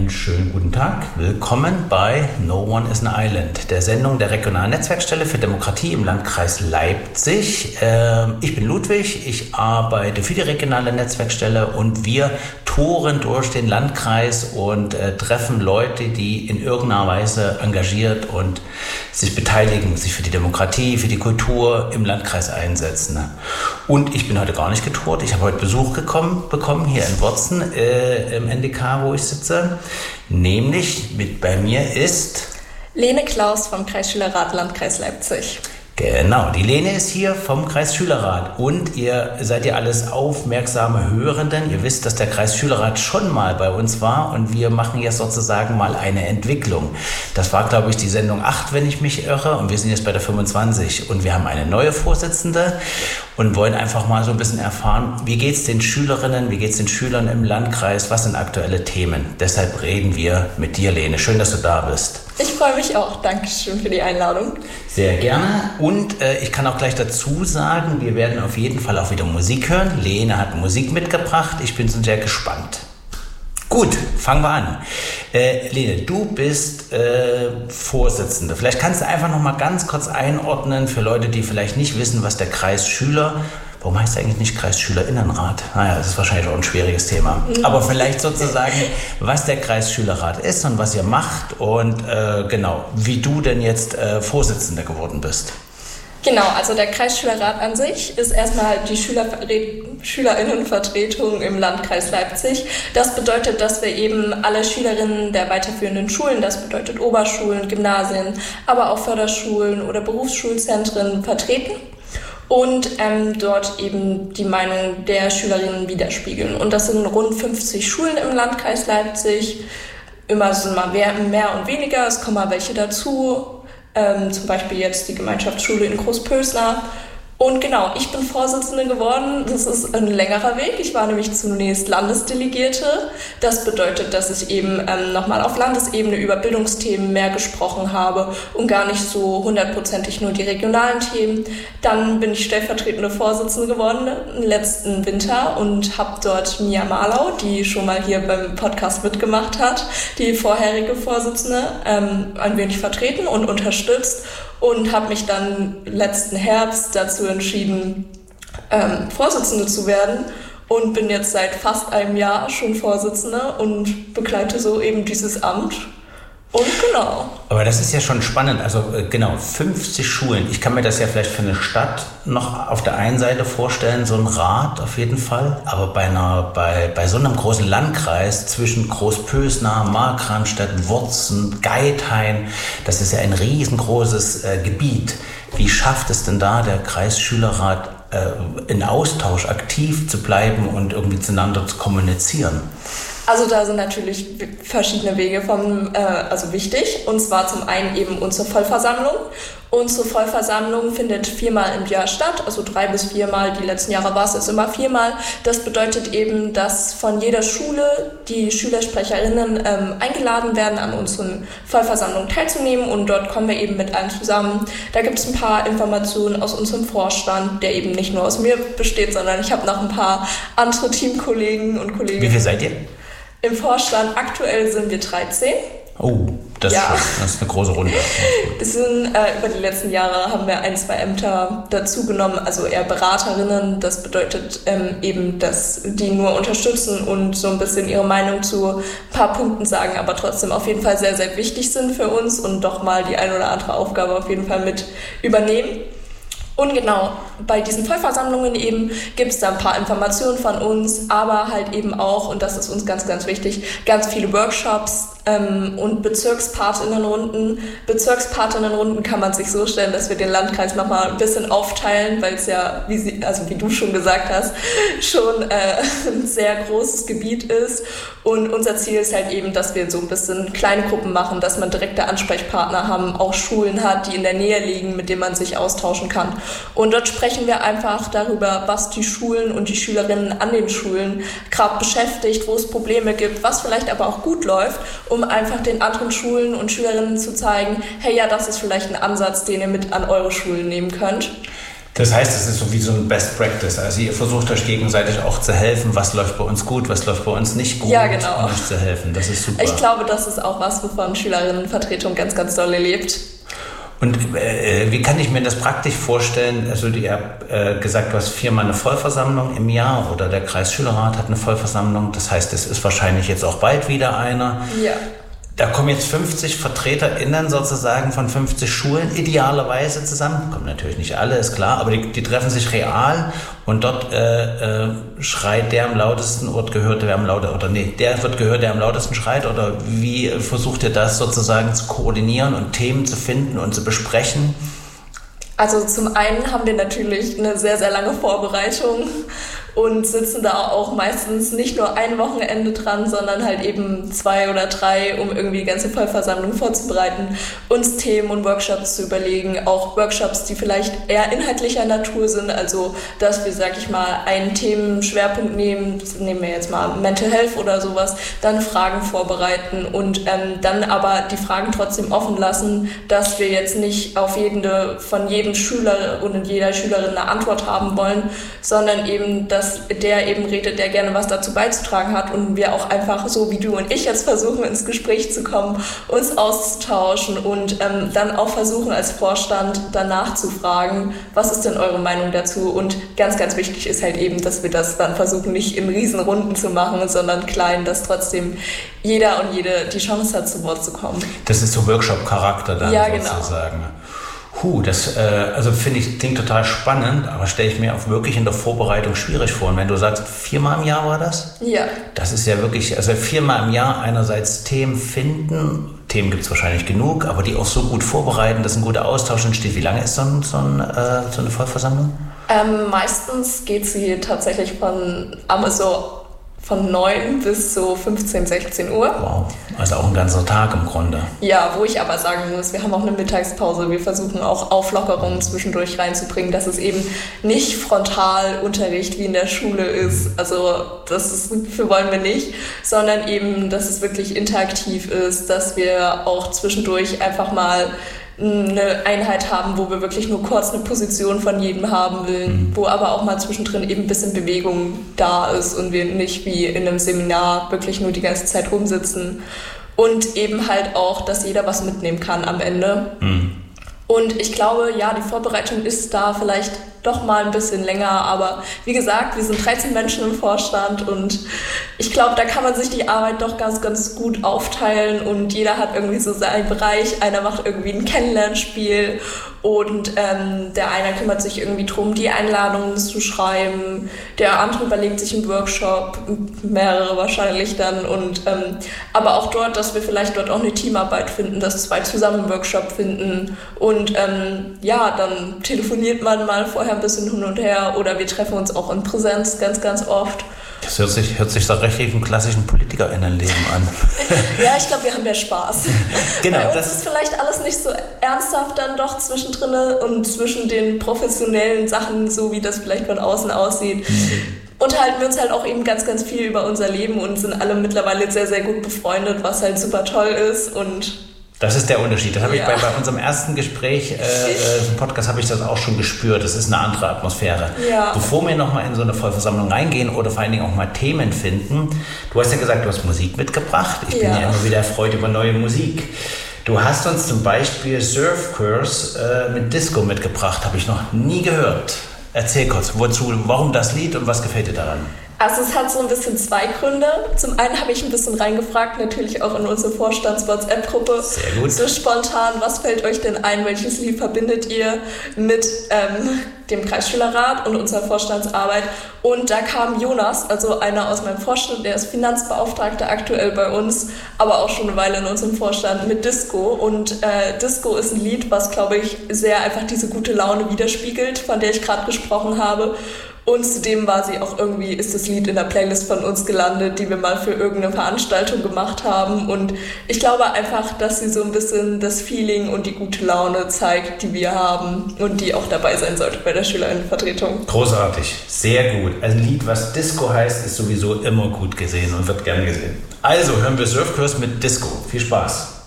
Einen schönen guten Tag. Willkommen bei No One is an Island, der Sendung der regionalen Netzwerkstelle für Demokratie im Landkreis Leipzig. Ich bin Ludwig, ich arbeite für die regionale Netzwerkstelle und wir touren durch den Landkreis und treffen Leute, die in irgendeiner Weise engagiert und sich beteiligen, sich für die Demokratie, für die Kultur im Landkreis einsetzen. Und ich bin heute gar nicht getourt. Ich habe heute Besuch bekommen hier in Worzen im NDK, wo ich sitze. Nämlich bei mir ist Lene Klaus vom Kreisschülerrat Landkreis Leipzig. Genau, die Lene ist hier vom Kreisschülerrat und ihr seid ja alles aufmerksame Hörenden. Ihr wisst, dass der Kreisschülerrat schon mal bei uns war und wir machen jetzt sozusagen mal eine Entwicklung. Das war, glaube ich, die Sendung 8, wenn ich mich irre, und wir sind jetzt bei der 25 und wir haben eine neue Vorsitzende und wollen einfach mal so ein bisschen erfahren, wie geht's den Schülerinnen, wie geht's den Schülern im Landkreis, was sind aktuelle Themen. Deshalb reden wir mit dir, Lene. Schön, dass du da bist. Ich freue mich auch. Dankeschön für die Einladung. Sehr gerne. Und ich kann auch gleich dazu sagen, wir werden auf jeden Fall auch wieder Musik hören. Lene hat Musik mitgebracht. Ich bin sehr gespannt. Gut, fangen wir an. Lene, du bist Vorsitzende. Vielleicht kannst du einfach noch mal ganz kurz einordnen für Leute, die vielleicht nicht wissen, was der Kreisschüler... Warum heißt er eigentlich nicht Kreisschülerinnenrat? Naja, das ist wahrscheinlich auch ein schwieriges Thema. Aber vielleicht sozusagen, was der Kreisschülerrat ist und was ihr macht und genau, wie du denn jetzt Vorsitzende geworden bist. Genau, also der Kreisschülerrat an sich ist erstmal die Schülerinnenvertretung im Landkreis Leipzig. Das bedeutet, dass wir eben alle Schülerinnen der weiterführenden Schulen, das bedeutet Oberschulen, Gymnasien, aber auch Förderschulen oder Berufsschulzentren vertreten. Und dort eben die Meinung der Schülerinnen widerspiegeln. Und das sind rund 50 Schulen im Landkreis Leipzig. Immer sind mal mehr und weniger, es kommen mal welche dazu. Zum Beispiel jetzt die Gemeinschaftsschule in Großpösner. Und genau, ich bin Vorsitzende geworden. Das ist ein längerer Weg. Ich war nämlich zunächst Landesdelegierte. Das bedeutet, dass ich eben nochmal auf Landesebene über Bildungsthemen mehr gesprochen habe und gar nicht so 100%ig nur die regionalen Themen. Dann bin ich stellvertretende Vorsitzende geworden im letzten Winter und habe dort Mia Marlau, die schon mal hier beim Podcast mitgemacht hat, die vorherige Vorsitzende, ein wenig vertreten und unterstützt. Und habe mich dann letzten Herbst dazu entschieden, Vorsitzende zu werden und bin jetzt seit fast einem Jahr schon Vorsitzende und begleite so eben dieses Amt. Und genau. Aber das ist ja schon spannend, also genau, 50 Schulen. Ich kann mir das ja vielleicht für eine Stadt noch auf der einen Seite vorstellen, so ein Rat auf jeden Fall. Aber bei so einem großen Landkreis zwischen Großpösner, Markranstädt, Worzen, Geithain, das ist ja ein riesengroßes Gebiet. Wie schafft es denn da der Kreisschülerrat, in Austausch aktiv zu bleiben und irgendwie zueinander zu kommunizieren? Also da sind natürlich verschiedene Wege also wichtig. Und zwar zum einen eben unsere Vollversammlung. Unsere Vollversammlung findet 4-mal im Jahr statt, also 3 bis 4-mal. Die letzten Jahre war es jetzt immer 4-mal. Das bedeutet eben, dass von jeder Schule die Schülersprecherinnen eingeladen werden, an unseren Vollversammlungen teilzunehmen. Und dort kommen wir eben mit allen zusammen. Da gibt es ein paar Informationen aus unserem Vorstand, der eben nicht nur aus mir besteht, sondern ich habe noch ein paar andere Teamkollegen und Kolleginnen. Wie viel seid ihr? Im Vorstand aktuell sind wir 13. Oh, das ist schön. Das ist eine große Runde. Das sind, über die letzten Jahre haben wir 1, 2 Ämter dazugenommen, also eher Beraterinnen. Das bedeutet eben, dass die nur unterstützen und so ein bisschen ihre Meinung zu ein paar Punkten sagen, aber trotzdem auf jeden Fall sehr, sehr wichtig sind für uns und doch mal die ein oder andere Aufgabe auf jeden Fall mit übernehmen. Und genau, bei diesen Vollversammlungen eben gibt es da ein paar Informationen von uns, aber halt eben auch, und das ist uns ganz, ganz wichtig, ganz viele Workshops und Bezirkspatinnenrunden. Bezirkspatinnenrunden kann man sich so stellen, dass wir den Landkreis nochmal ein bisschen aufteilen, weil es ja, wie du schon gesagt hast, schon ein sehr großes Gebiet ist. Und unser Ziel ist halt eben, dass wir so ein bisschen kleine Gruppen machen, dass man direkte Ansprechpartner haben, auch Schulen hat, die in der Nähe liegen, mit denen man sich austauschen kann. Und dort sprechen wir einfach darüber, was die Schulen und die Schülerinnen an den Schulen gerade beschäftigt, wo es Probleme gibt, was vielleicht aber auch gut läuft, um einfach den anderen Schulen und Schülerinnen zu zeigen, hey, ja, das ist vielleicht ein Ansatz, den ihr mit an eure Schulen nehmen könnt. Das heißt, es ist so wie so ein Best Practice. Also ihr versucht euch gegenseitig auch zu helfen, was läuft bei uns gut, was läuft bei uns nicht gut, ja, genau. um euch zu helfen. Das ist super. Ich glaube, das ist auch was, wovon Schülerinnenvertretung ganz, ganz doll lebt. Und wie kann ich mir das praktisch vorstellen? Also ihr habt gesagt, du hast 4-mal eine Vollversammlung im Jahr oder der Kreisschülerrat hat eine Vollversammlung. Das heißt, es ist wahrscheinlich jetzt auch bald wieder einer. Ja. Da kommen jetzt 50 VertreterInnen sozusagen von 50 Schulen idealerweise zusammen. Kommen natürlich nicht alle, ist klar, aber die treffen sich real und dort schreit der am lautesten oder gehört der am lautesten, oder nee, der wird gehört, der am lautesten schreit, oder wie versucht ihr das sozusagen zu koordinieren und Themen zu finden und zu besprechen? Also zum einen haben wir natürlich eine sehr, sehr lange Vorbereitung und sitzen da auch meistens nicht nur ein Wochenende dran, sondern halt eben 2 oder 3, um irgendwie die ganze Vollversammlung vorzubereiten, uns Themen und Workshops zu überlegen, auch Workshops, die vielleicht eher inhaltlicher Natur sind, also dass wir, sag ich mal, einen Themenschwerpunkt nehmen wir jetzt mal Mental Health oder sowas, dann Fragen vorbereiten und dann aber die Fragen trotzdem offen lassen, dass wir jetzt nicht auf von jedem Schüler und jeder Schülerin eine Antwort haben wollen, sondern eben, dass der eben redet, der gerne was dazu beizutragen hat und wir auch einfach so wie du und ich jetzt versuchen, ins Gespräch zu kommen, uns auszutauschen und dann auch versuchen als Vorstand danach zu fragen, was ist denn eure Meinung dazu, und ganz, ganz wichtig ist halt eben, dass wir das dann versuchen, nicht in Riesenrunden zu machen, sondern klein, dass trotzdem jeder und jede die Chance hat, zu Wort zu kommen. Das ist so Workshop-Charakter dann ja, sozusagen. Das finde ich, klingt total spannend, aber stelle ich mir auch wirklich in der Vorbereitung schwierig vor. Und wenn du sagst, 4-mal im Jahr war das? Ja. Das ist ja wirklich, also 4-mal im Jahr einerseits Themen finden, Themen gibt es wahrscheinlich genug, aber die auch so gut vorbereiten, dass ein guter Austausch entsteht. Wie lange ist so eine Vollversammlung? Meistens geht sie tatsächlich von 9 bis so 15, 16 Uhr. Wow, also auch ein ganzer Tag im Grunde. Ja, wo ich aber sagen muss, wir haben auch eine Mittagspause. Wir versuchen auch Auflockerungen zwischendurch reinzubringen, dass es eben nicht Frontalunterricht wie in der Schule ist. Also dafür wollen wir nicht, sondern eben, dass es wirklich interaktiv ist, dass wir auch zwischendurch einfach mal eine Einheit haben, wo wir wirklich nur kurz eine Position von jedem haben will, wo aber auch mal zwischendrin eben ein bisschen Bewegung da ist und wir nicht wie in einem Seminar wirklich nur die ganze Zeit rumsitzen. Und eben halt auch, dass jeder was mitnehmen kann am Ende. Und ich glaube, ja, die Vorbereitung ist da vielleicht doch mal ein bisschen länger, aber wie gesagt, wir sind 13 Menschen im Vorstand und ich glaube, da kann man sich die Arbeit doch ganz, ganz gut aufteilen und jeder hat irgendwie so seinen Bereich. Einer macht irgendwie ein Kennenlernspiel und der eine kümmert sich irgendwie drum, die Einladungen zu schreiben, der andere überlegt sich einen Workshop, mehrere wahrscheinlich dann und aber auch dort, dass wir vielleicht dort auch eine Teamarbeit finden, dass 2 zusammen einen Workshop finden und dann telefoniert man mal vorher ein bisschen hin und her oder wir treffen uns auch in Präsenz ganz, ganz oft. Das hört sich so richtig im klassischen PolitikerInnenleben an. Ja, ich glaube, wir haben ja Spaß. Genau. Bei uns ist vielleicht alles nicht so ernsthaft dann doch zwischendrin und zwischen den professionellen Sachen, so wie das vielleicht von außen aussieht. Unterhalten wir uns halt auch eben ganz, ganz viel über unser Leben und sind alle mittlerweile sehr, sehr gut befreundet, was halt super toll ist und das ist der Unterschied. Das habe ich bei unserem ersten Gespräch im Podcast habe ich das auch schon gespürt. Das ist eine andere Atmosphäre. Ja. Bevor wir nochmal in so eine Vollversammlung reingehen oder vor allen Dingen auch mal Themen finden, du hast ja gesagt, du hast Musik mitgebracht. Ich bin ja immer wieder erfreut über neue Musik. Du hast uns zum Beispiel Surf Curse mit Disco mitgebracht. Habe ich noch nie gehört. Erzähl kurz, warum das Lied und was gefällt dir daran? Also es hat so ein bisschen 2 Gründe. Zum einen habe ich ein bisschen reingefragt, natürlich auch in unsere Vorstands-WhatsApp-Gruppe. Sehr gut. So spontan, was fällt euch denn ein, welches Lied verbindet ihr mit dem Kreisschülerrat und unserer Vorstandsarbeit? Und da kam Jonas, also einer aus meinem Vorstand, der ist Finanzbeauftragter aktuell bei uns, aber auch schon eine Weile in unserem Vorstand, mit Disco. Und Disco ist ein Lied, was, glaube ich, sehr einfach diese gute Laune widerspiegelt, von der ich gerade gesprochen habe. Und zudem ist das Lied in der Playlist von uns gelandet, die wir mal für irgendeine Veranstaltung gemacht haben. Und ich glaube einfach, dass sie so ein bisschen das Feeling und die gute Laune zeigt, die wir haben und die auch dabei sein sollte bei der Schülerinnenvertretung. Großartig, sehr gut. Ein Lied, was Disco heißt, ist sowieso immer gut gesehen und wird gern gesehen. Also hören wir Surf Curse mit Disco. Viel Spaß.